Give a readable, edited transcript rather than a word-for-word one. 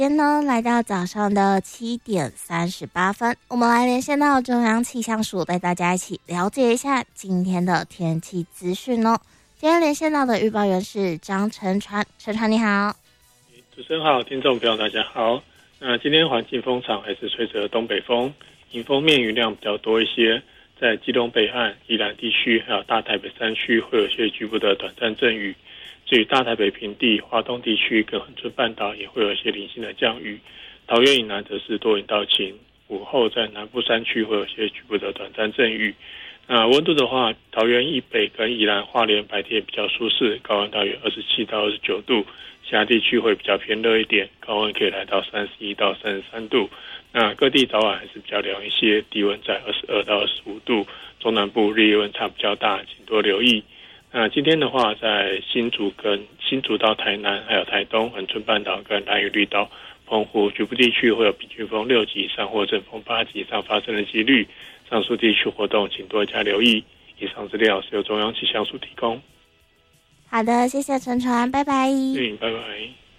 今天呢，来到早上的7:38，我们来连线到中央气象署，带大家一起了解一下今天的天气资讯哦。今天连线到的预报员是张承传，承传你好。 主持人好，听众朋友大家好。那今天环境风场还是吹着东北风，迎风面云量比较多一些，在基隆北岸、宜兰地区还有大台北山区会有些局部的短暂阵雨。至于大台北平地、华东地区跟恒春半岛也会有一些零星的降雨，桃园以南则是多云到晴，午后在南部山区会有些局部的短暂阵雨。那温度的话，桃园以北跟宜兰花莲白天比较舒适，高温大约27到29度，其他地区会比较偏热一点，高温可以来到31到33度。那各地早晚还是比较凉一些，低温在22到25度，中南部日夜温差比较大，请多留意。那今天的话，在新竹到台南，还有台东、恒春半岛跟兰屿绿岛、澎湖局部地区会有平均风6级以上或阵风8级以上发生的几率。上述地区活动，请多加留意。以上资料是由中央气象署提供。 好的，谢谢承传，拜拜。 拜拜。